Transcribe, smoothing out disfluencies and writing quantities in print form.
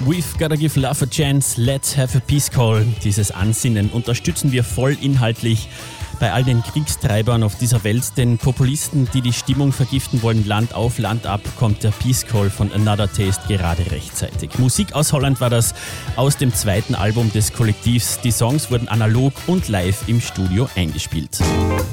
We've Gotta Give Love a Chance, Let's Have a Peace Call. Dieses Ansinnen unterstützen wir voll inhaltlich bei all den Kriegstreibern auf dieser Welt, den Populisten, die die Stimmung vergiften wollen. Land auf, Land ab, kommt der Peace Call von Another Taste gerade rechtzeitig. Musik aus Holland war das, aus dem zweiten Album des Kollektivs. Die Songs wurden analog und live im Studio eingespielt.